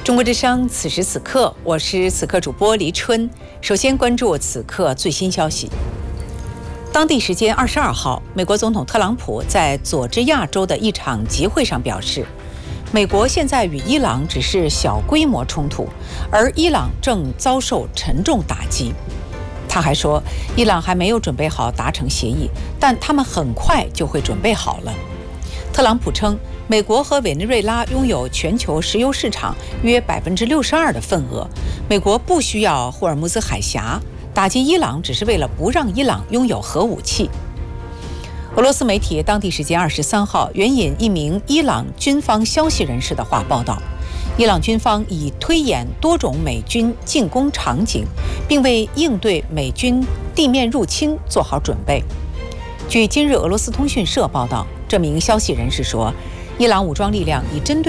中国之声，此时此刻，我是此刻主播黎春。首先关注此刻最新消息。当地时间22号，美国总统特朗普在佐治亚州的一场集会上表示，美国现在与伊朗只是小规模冲突，而伊朗正遭受沉重打击。他还说，伊朗还没有准备好达成协议，但他们很快就会准备好了。特朗普称，美国和委内瑞拉拥有全球石油市场约62%的份额，美国不需要霍尔木兹海峡，打击伊朗只是为了不让伊朗拥有核武器。俄罗斯媒体当地时间23号援引一名伊朗军方消息人士的话报道，伊朗军方已推演多种美军进攻场景，并为应对美军地面入侵做好准备。据今日俄罗斯通讯社报道，这名消息人士说，伊朗武装力量已针对